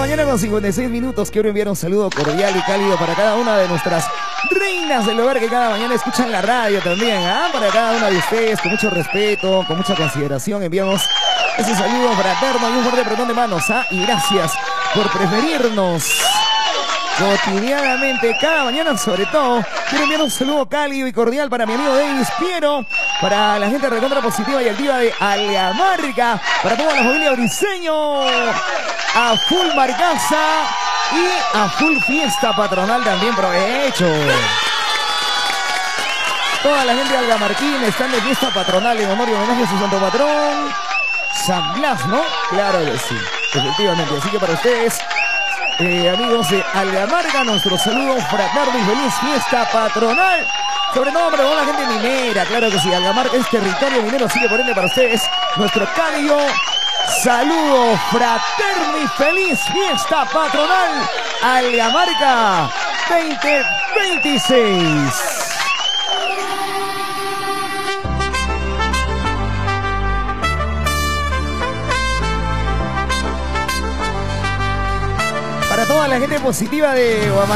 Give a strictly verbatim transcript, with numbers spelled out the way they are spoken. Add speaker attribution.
Speaker 1: mañana con cincuenta y seis minutos. Quiero enviar un saludo cordial y cálido para cada una de nuestras reinas del hogar que cada mañana escuchan la radio también, ¿ah? Para cada una de ustedes, con mucho respeto, con mucha consideración, enviamos ese saludo fraterno y un fuerte apretón de manos, ¿ah? Y gracias por preferirnos cotidianamente, cada mañana sobre todo. Quiero enviar un saludo cálido y cordial para mi amigo Davis Piero, para la gente de Recontra Positiva y Activa de Algamarca, para toda la familia Briseño, a full Marcaza y a full fiesta patronal también, provecho. Toda la gente de Algamarquín están de fiesta patronal en honor y homenaje a su santo patrón, San Blas, ¿no? Claro que sí, efectivamente. Así que para ustedes, Eh, amigos de Algamarca, nuestro saludo fraterno y feliz fiesta patronal. Sobre todo para toda la gente minera, claro que sí, Algamarca es territorio minero, así que por ende para ustedes, nuestro cálido saludo fraterno y feliz fiesta patronal Algamarca veinte veintiséis. Para toda la gente positiva de Guamaré.